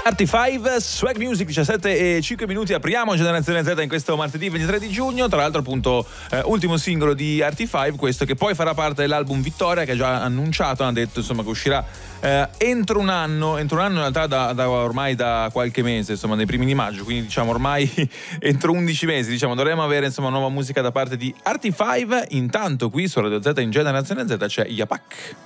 Arty5, Swag Music, 17 e 5 minuti, apriamo Generazione Z in questo martedì 23 di giugno, tra l'altro appunto ultimo singolo di Arty5, questo che poi farà parte dell'album Vittoria, che ha già annunciato, hanno detto insomma che uscirà entro un anno in realtà ormai da qualche mese, insomma nei primi di maggio, quindi diciamo ormai entro 11 mesi diciamo dovremo avere insomma nuova musica da parte di Arty5. Intanto qui su Radio Z in Generazione Z c'è Yapak.